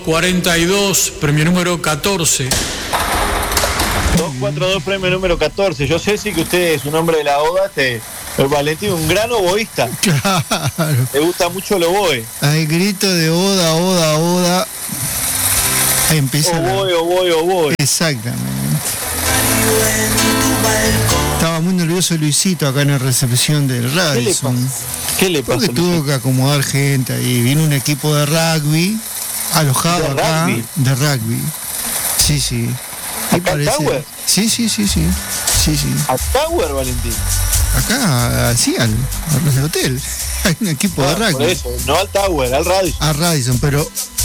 42, premio número 14. 242, premio número 14. Yo sé sí que usted es un hombre de la oda, Valentín, un gran oboísta. Claro. Le gusta mucho el oboe. Al grito de oda, oda, oda. Ahí empieza. Oboe, oboe, oboe. Exactamente. Estaba muy nervioso Luisito acá en la recepción del Radisson. ¿Qué le pasa? Porque tuvo que acomodar gente ahí. Vino un equipo de rugby alojado ¿De acá. rugby? De rugby. Sí, sí. Y ¿Acá en Tower? Sí. ¿A Tower, Valentín? Acá, sí, al hotel. Hay un equipo de rugby. Por eso, no al Tower, al Radisson. A Radisson, pero